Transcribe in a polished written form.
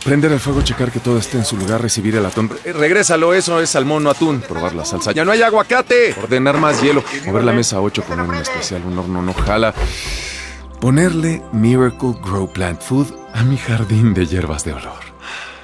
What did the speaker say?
Prender el fuego, checar que todo esté en su lugar, recibir el atún. Regrésalo, eso es salmón, no atún. Probar la salsa. ¡Ya no hay aguacate! Ordenar más hielo. Mover la mesa 8, poner un especial, un horno no jala. Ponerle Miracle Grow Plant Food a mi jardín de hierbas de olor.